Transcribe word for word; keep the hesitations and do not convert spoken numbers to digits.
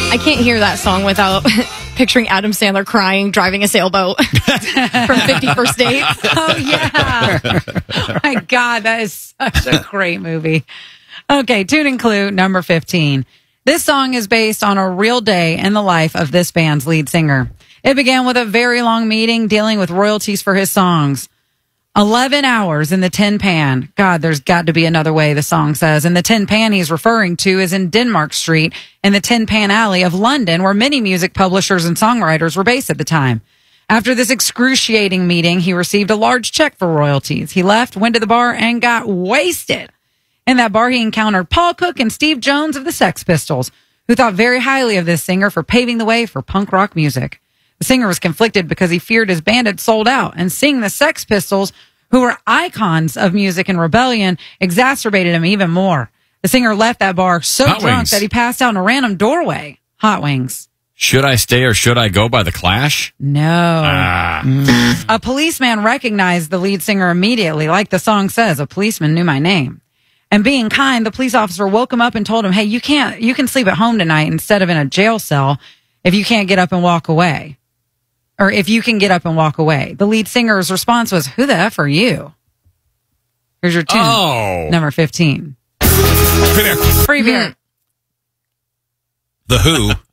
I can't hear that song without picturing Adam Sandler crying, driving a sailboat from fifty First Dates. Oh, yeah. Oh, my God, that is such a great movie. Okay, tuning clue number fifteen. This song is based on a real day in the life of this band's lead singer. It began with a very long meeting dealing with royalties for his songs. eleven hours in the Tin Pan. God, there's got to be another way, the song says. And the Tin Pan he's referring to is in Denmark Street in the Tin Pan Alley of London, where many music publishers and songwriters were based at the time. After this excruciating meeting, he received a large check for royalties. He left, went to the bar, and got wasted. In that bar, he encountered Paul Cook and Steve Jones of the Sex Pistols, who thought very highly of this singer for paving the way for punk rock music. The singer was conflicted because he feared his band had sold out, and seeing the Sex Pistols, who were icons of music and rebellion, exacerbated him even more. The singer left that bar so Hot drunk Wings. that he passed out in a random doorway. Hot Wings. Should I Stay or Should I Go by The Clash? No. Ah. A policeman recognized the lead singer immediately. Like the song says, a policeman knew my name. And being kind, the police officer woke him up and told him, hey, you can't, you can sleep at home tonight instead of in a jail cell if you can't get up and walk away. Or if you can get up and walk away. The lead singer's response was, who the F are you? Here's your tune. Oh. Number fifteen. Come here. Free beer. The Who